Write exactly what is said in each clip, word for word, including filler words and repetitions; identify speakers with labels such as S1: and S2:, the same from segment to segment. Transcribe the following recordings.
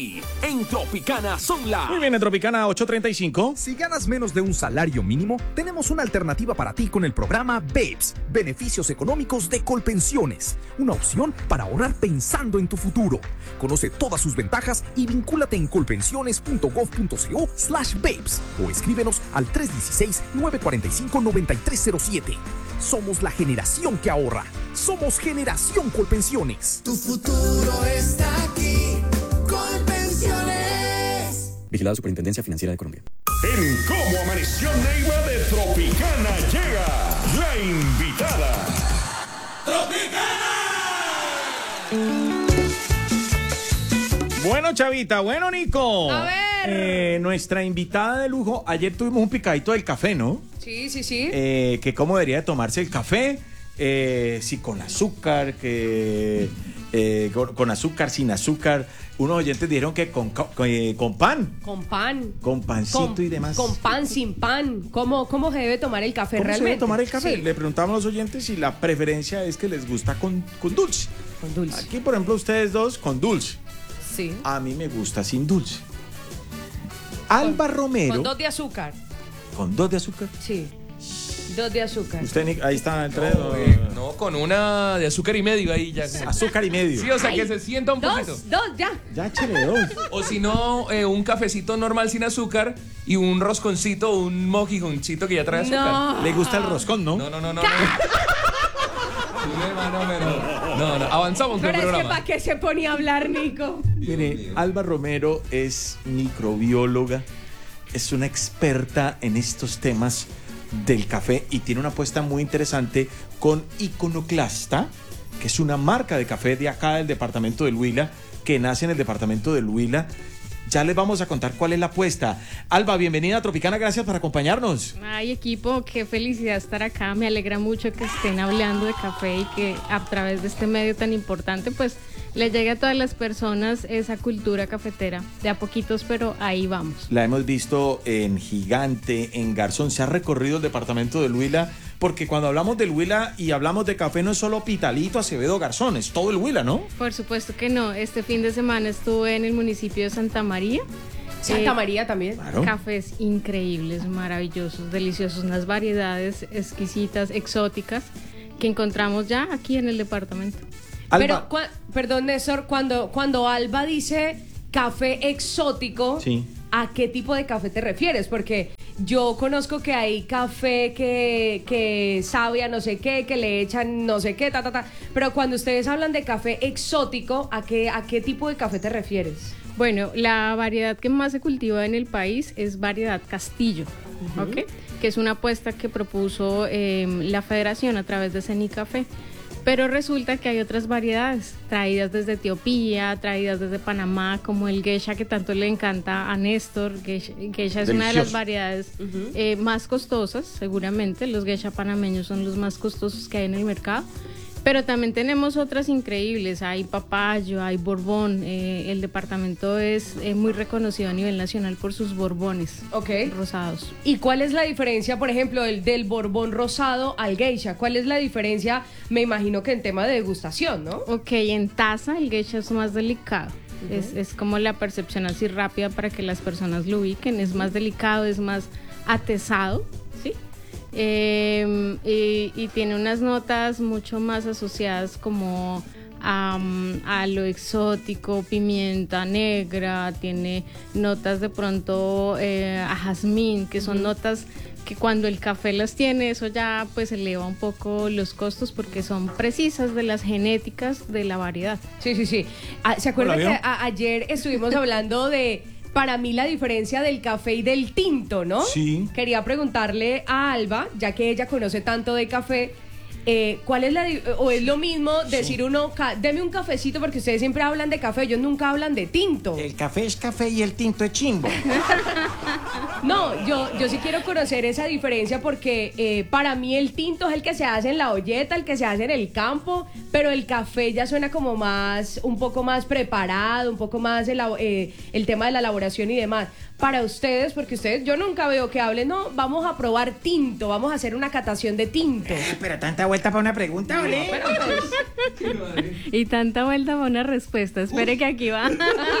S1: En Tropicana son las...
S2: Muy bien, en Tropicana ocho treinta y cinco.
S3: Si ganas menos de un salario mínimo, tenemos una alternativa para ti con el programa BEPS, Beneficios Económicos de Colpensiones. Una opción para ahorrar pensando en tu futuro. Conoce todas sus ventajas y vincúlate en colpensiones.gov.co slash BEPS o escríbenos al tres uno seis, nueve cuatro cinco, nueve tres cero siete. Somos la generación que ahorra. Somos Generación Colpensiones.
S4: Tu futuro está aquí. Colpensiones.
S5: Vigilado Superintendencia Financiera de Colombia.
S6: En Cómo Amaneció Neiva de Tropicana llega la invitada.
S2: ¡Tropicana! Bueno, Chavita, bueno, Nico.
S7: A ver.
S2: Eh, nuestra invitada de lujo, ayer tuvimos un picadito del café, ¿no?
S7: Sí, sí, sí.
S2: Eh, que cómo debería de tomarse el café, eh, si con azúcar, que eh, con, con azúcar, sin azúcar. Unos oyentes dijeron que con, con, con pan.
S7: Con pan.
S2: Con pancito
S7: con,
S2: y demás.
S7: Con pan, sin pan. ¿Cómo, cómo se debe tomar el café
S2: ¿Cómo
S7: realmente?
S2: se debe tomar el café?
S7: Sí.
S2: Le preguntamos a los oyentes si la preferencia es que les gusta con, con dulce.
S7: Con dulce.
S2: Aquí, por ejemplo, ustedes dos con dulce.
S7: Sí.
S2: A mí me gusta sin dulce. Alba Romero.
S7: Con dos de azúcar.
S2: ¿Con dos de azúcar?
S7: Sí. Dos de azúcar.
S2: Usted, Nick, ahí está el tres.
S8: No, eh, no, con una de azúcar y medio ahí ya.
S2: Azúcar y medio.
S8: Sí, o sea, que se sienta un
S7: dos,
S8: poquito.
S7: Dos, ya.
S2: Ya, échale dos.
S8: O si no, eh, un cafecito normal sin azúcar y un rosconcito, un mojigoncito que ya trae azúcar.
S7: No.
S2: Le gusta el roscón, ¿no?
S8: No, no, no, no. No, no, no, no, no, no. Avanzamos con el
S7: Pero es que
S8: programa.
S7: ¿para qué se ponía a hablar, Nico?
S2: Mire, Alba Romero es microbióloga, es una experta en estos temas del café y tiene una apuesta muy interesante con Iconoclasta, que es una marca de café de acá del departamento del Huila, que nace en el departamento del Huila. Ya les vamos a contar cuál es la apuesta. Alba, bienvenida a Tropicana, gracias por acompañarnos.
S9: Ay, equipo, qué felicidad estar acá. Me alegra mucho que estén hablando de café y que a través de este medio tan importante, pues, le llegue a todas las personas esa cultura cafetera. De a poquitos, pero ahí vamos.
S2: La hemos visto en Gigante, en Garzón, se ha recorrido el departamento del Huila, porque cuando hablamos del Huila y hablamos de café no es solo Pitalito, Acevedo, Garzón, es todo el Huila, ¿no?
S9: Por supuesto que no. Este fin de semana estuve en el municipio de Santa María.
S7: Santa
S9: Eh,
S7: María también.
S2: Claro.
S9: Cafés increíbles, maravillosos, deliciosos, unas variedades exquisitas, exóticas, que encontramos ya aquí en el departamento.
S2: Alba.
S7: Pero, cua- perdón, Néstor, cuando, cuando Alba dice café exótico,
S2: Sí.
S7: ¿a qué tipo de café te refieres? Porque yo conozco que hay café que, que sabe a no sé qué, que le echan no sé qué, ta, ta, ta. Pero cuando ustedes hablan de café exótico, ¿a qué, a qué tipo de café te refieres?
S9: Bueno, la variedad que más se cultiva en el país es variedad Castillo,
S7: Ujú.
S9: ¿ok? Que es una apuesta que propuso eh, la federación a través de Cenicafé. Pero resulta que hay otras variedades traídas desde Etiopía, traídas desde Panamá, como el geisha que tanto le encanta a Néstor. Geisha, geisha es una de las
S2: Delicioso.
S9: variedades
S7: Ujú.
S9: eh, más costosas, seguramente. Los geisha panameños son los más costosos que hay en el mercado. Pero también tenemos otras increíbles. Hay papayo, hay borbón. Eh, el departamento es eh, muy reconocido a nivel nacional por sus borbones
S7: Ok.
S9: rosados.
S7: ¿Y cuál es la diferencia, por ejemplo, el del borbón rosado al geisha? ¿Cuál es la diferencia? Me imagino que en tema de degustación, ¿no?
S9: Ok, en taza el geisha es más delicado. Uh-huh. es, es como la percepción así rápida para que las personas lo ubiquen. Es más delicado, es más atesado, ¿sí? Eh, y, y tiene unas notas mucho más asociadas como a, a lo exótico, pimienta negra, tiene notas de pronto eh, a jazmín, que son uh-huh. notas que cuando el café las tiene, eso ya pues eleva un poco los costos porque son precisas de las genéticas de la variedad.
S7: Sí, sí, sí. Ah, ¿se acuerdan que a, ayer estuvimos hablando de, para mí, la diferencia del café y del tinto, ¿no?
S2: Sí.
S7: Quería preguntarle a Alba, ya que ella conoce tanto de café, eh, ¿cuál es la, o es lo mismo decir sí. uno, ca, deme un cafecito, porque ustedes siempre hablan de café, ellos nunca hablan de tinto?
S10: El café es café y el tinto es chimbo.
S7: No, yo, yo sí quiero conocer esa diferencia porque eh, para mí el tinto es el que se hace en la olleta, el que se hace en el campo, pero el café ya suena como más, un poco más preparado, un poco más elabo- eh, el tema de la elaboración y demás. Para ustedes, porque ustedes, yo nunca veo que hablen, no, vamos a probar tinto, vamos a hacer una catación de tinto.
S10: Eh, pero tanta vuelta para una pregunta, ¿ole?
S7: Pero pues,
S9: Y tanta vuelta para una respuesta. Espere que aquí va.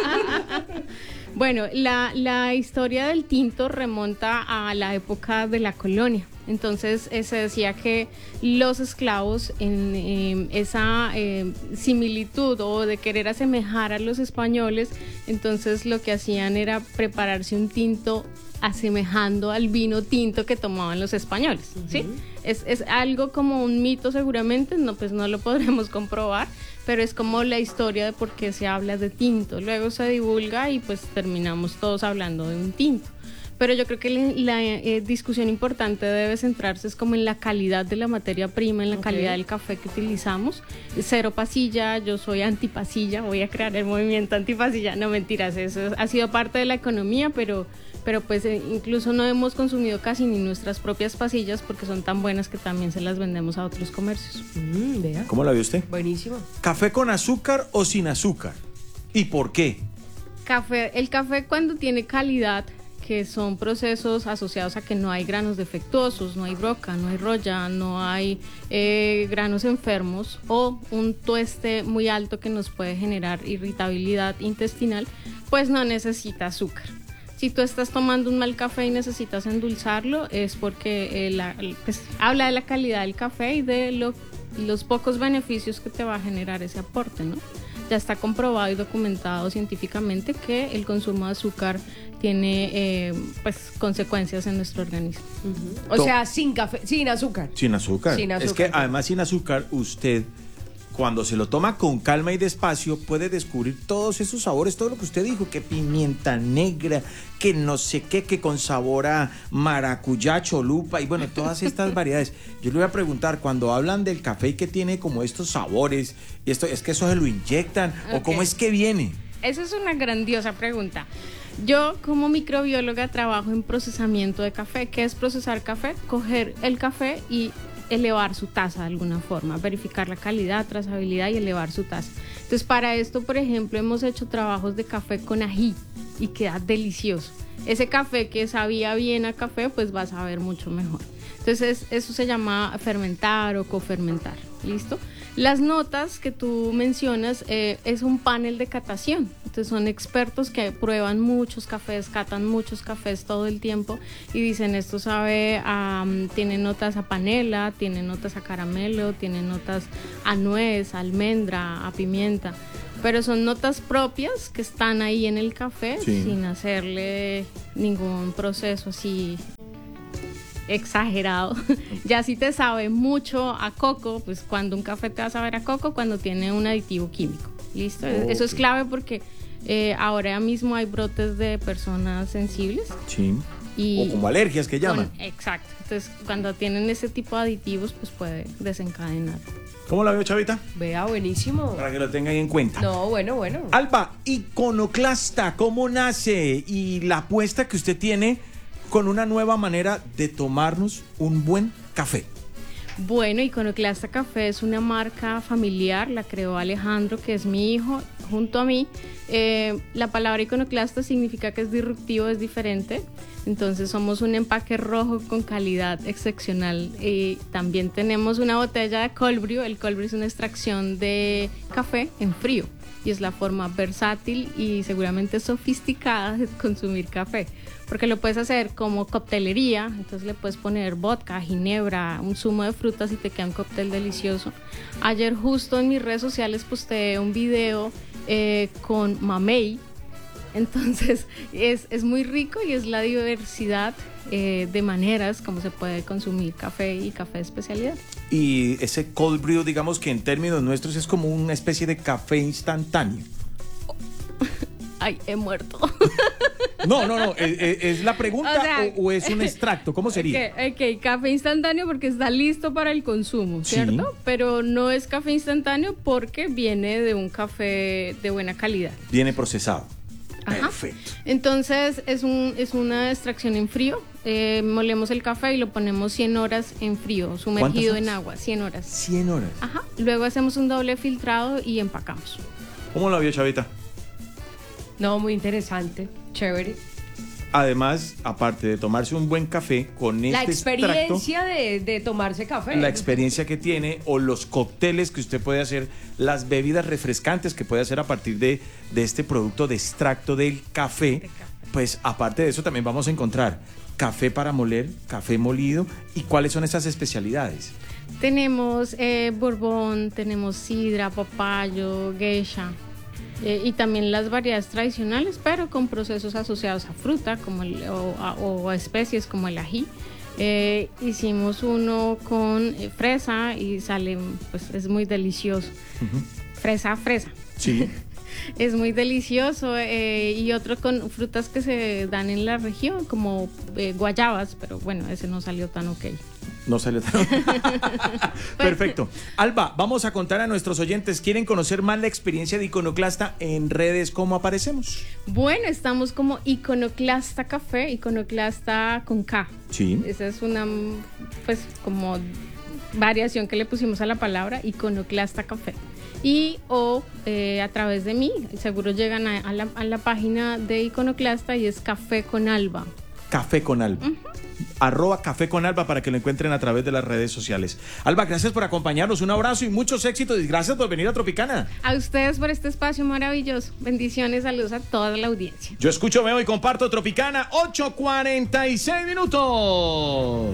S9: Bueno, la, la historia del tinto remonta a la época de la colonia. Entonces eh, se decía que los esclavos en eh, esa eh, similitud o de querer asemejar a los españoles, entonces lo que hacían era prepararse un tinto asemejando al vino tinto que tomaban los españoles, ¿sí? Uh-huh. Es, es algo como un mito seguramente, no, pues no lo podremos comprobar, pero es como la historia de por qué se habla de tinto. Luego se divulga y pues terminamos todos hablando de un tinto. Pero yo creo que la, la eh, discusión importante debe centrarse es como en la calidad de la materia prima, en la okay. calidad del café que utilizamos. Cero pasilla, yo soy antipasilla, voy a crear el movimiento antipasilla. No, mentiras, eso ha sido parte de la economía, pero, pero pues eh, incluso no hemos consumido casi ni nuestras propias pasillas porque son tan buenas que también se las vendemos a otros comercios.
S7: Mm, vea.
S2: ¿Cómo la ve usted?
S7: Buenísimo.
S2: ¿Café con azúcar o sin azúcar? ¿Y por qué?
S9: Café, el café cuando tiene calidad, que son procesos asociados a que no hay granos defectuosos, no hay broca, no hay roya, no hay eh, granos enfermos o un tueste muy alto que nos puede generar irritabilidad intestinal, pues no necesita azúcar. Si tú estás tomando un mal café y necesitas endulzarlo, es porque eh, la, pues, habla de la calidad del café y de lo, los pocos beneficios que te va a generar ese aporte, ¿no? Ya está comprobado y documentado científicamente que el consumo de azúcar tiene eh, pues consecuencias en nuestro organismo.
S7: Uh-huh. O sea, sin café, sin azúcar.
S2: Sin azúcar.
S7: Sin azúcar.
S2: Es que además sin azúcar usted, cuando se lo toma con calma y despacio, puede descubrir todos esos sabores, todo lo que usted dijo, que pimienta negra, que no sé qué, que con sabor a maracuyá, cholupa y bueno, todas estas variedades. Yo le voy a preguntar, cuando hablan del café y que tiene como estos sabores, y esto, ¿es que eso se lo inyectan okay. o cómo es que viene?
S9: Esa es una grandiosa pregunta. Yo como microbióloga trabajo en procesamiento de café. ¿Qué es procesar café? Coger el café y elevar su taza de alguna forma, verificar la calidad, trazabilidad y elevar su taza. Entonces para esto, por ejemplo, hemos hecho trabajos de café con ají y queda delicioso. Ese café que sabía bien a café, pues va a saber mucho mejor. Entonces eso se llama fermentar o cofermentar, ¿listo? Las notas que tú mencionas eh, es un panel de catación. Entonces son expertos que prueban muchos cafés, catan muchos cafés todo el tiempo y dicen esto sabe a, um, tiene notas a panela, tiene notas a caramelo, tiene notas a nuez, a almendra, a pimienta. Pero son notas propias que están ahí en el café sí. sin hacerle ningún proceso así exagerado. Ya si te sabe mucho a coco, pues cuando un café te va a saber a coco, cuando tiene un aditivo químico. ¿Listo? Okay. Eso es clave porque eh, ahora mismo hay brotes de personas sensibles.
S2: Sí.
S9: Y
S2: o como alergias que llaman.
S9: Con, exacto. Entonces, cuando tienen ese tipo de aditivos, pues puede desencadenar.
S2: ¿Cómo la veo, Chavita?
S7: Vea, buenísimo.
S2: Para que lo tengan en cuenta.
S7: No, bueno, bueno.
S2: Alba, Iconoclasta, ¿cómo nace? Y la apuesta que usted tiene con una nueva manera de tomarnos un buen café.
S9: Bueno, Iconoclasta Café es una marca familiar, la creó Alejandro, que es mi hijo, junto a mí. Eh, la palabra iconoclasta significa que es disruptivo, es diferente. Entonces somos un empaque rojo con calidad excepcional. Y también tenemos una botella de cold brew. El cold brew es una extracción de café en frío y es la forma versátil y seguramente sofisticada de consumir café, porque lo puedes hacer como coctelería. Entonces le puedes poner vodka, ginebra, un zumo de frutas y te queda un cóctel delicioso. Ayer justo en mis redes sociales posteé un video eh, con mamey. Entonces es, es muy rico y es la diversidad eh, de maneras como se puede consumir café y café de especialidad.
S2: Y ese cold brew, digamos que en términos nuestros es como una especie de café instantáneo.
S9: Ay, he muerto.
S2: No, no, no, ¿es, es la pregunta o, sea, o, o es un extracto? ¿Cómo sería?
S9: Ok, okay. Café instantáneo porque está listo para el consumo, ¿cierto? Sí. Pero no es café instantáneo porque viene de un café de buena calidad.
S2: Viene procesado.
S9: Ajá.
S2: Perfecto.
S9: Entonces es, un, es una extracción en frío. Eh, molemos el café y lo ponemos cien horas en frío, sumergido en agua, cien horas.
S2: cien horas.
S9: Ajá. Luego hacemos un doble filtrado y empacamos.
S2: ¿Cómo la vio, Chavita?
S7: No, muy interesante, chévere.
S2: Además, aparte de tomarse un buen café con
S7: La
S2: este
S7: experiencia
S2: extracto,
S7: de, de tomarse café.
S2: la experiencia que tiene o los cócteles que usted puede hacer, las bebidas refrescantes que puede hacer a partir de, de este producto de extracto del café, pues aparte de eso también vamos a encontrar café para moler, café molido. ¿Y cuáles son esas especialidades?
S9: Tenemos eh, bourbon, tenemos sidra, papayo, geisha. Eh, y también las variedades tradicionales, pero con procesos asociados a fruta como el, o, a, o a especies como el ají. Eh, hicimos uno con eh, fresa y sale, pues es muy delicioso. Uh-huh. Fresa, fresa.
S2: Sí.
S9: Es muy delicioso. Eh, y otro con frutas que se dan en la región, como eh, guayabas, pero bueno, ese no salió tan ok.
S2: No salió tan Perfecto. Alba, vamos a contar a nuestros oyentes, ¿quieren conocer más la experiencia de Iconoclasta en redes? ¿Cómo aparecemos?
S9: Bueno, estamos como Iconoclasta Café, Iconoclasta con K.
S2: Sí.
S9: Esa es una, pues, como variación que le pusimos a la palabra Iconoclasta Café. Y o eh, a través de mí, seguro llegan a, a, la, a la página de Iconoclasta y es Café con Alba.
S2: Café con Alba. Uh-huh. Arroba Café con Alba para que lo encuentren a través de las redes sociales. Alba, gracias por acompañarnos, un abrazo y muchos éxitos y gracias por venir a Tropicana.
S9: A ustedes por este espacio maravilloso. Bendiciones, saludos a toda la audiencia.
S2: Yo escucho, veo y comparto Tropicana, ocho cuarenta y seis minutos.